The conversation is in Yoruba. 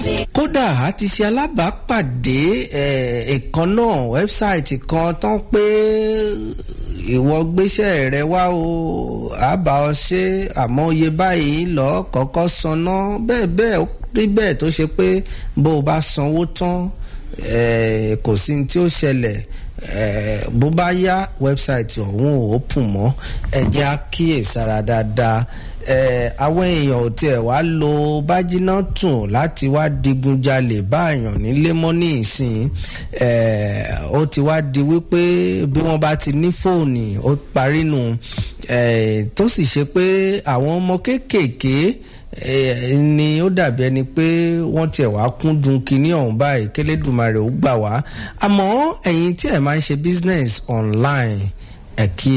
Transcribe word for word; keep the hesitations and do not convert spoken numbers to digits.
kódà a ti ṣe alábàápàdé ẹ̀ẹ̀kan náà wẹ́bsáìtì kan tán pé ìwọ gbéṣẹ́ rẹ wá o àbá ọ ṣe àmọ́ iye báyìí lọ́ọ́ kọ́kọ́ sanná bẹ́ẹ̀ bẹ́ẹ̀ rí bẹ́ẹ̀ tó ṣe pé bó o bá sanwó tán kò sí ní tí ó ṣẹlẹ̀ bó bá yá wẹ́bsáìtì ọ̀hún ò open mọ́ ẹ jẹ́ á kíyèsára dáadáa àwọn èèyàn ò tiẹ̀ wá lo Bájínátù láti wá digunjalè báàyàn nílé mọ́ ní ìsìn ó ti wá di wípé bí wọ́n bá ti ní fóònù ó parí nù tó sì ṣe pé àwọn ọmọ kéékèèké ni ó dàbí ẹni pé wọ́n tiẹ̀ wá kúndùn kínní ọ̀hún báyìí kélédùmarè ó gbà wá àmọ́ ẹ̀yin tí ẹ̀ máa ń ṣe business online ẹ̀ kí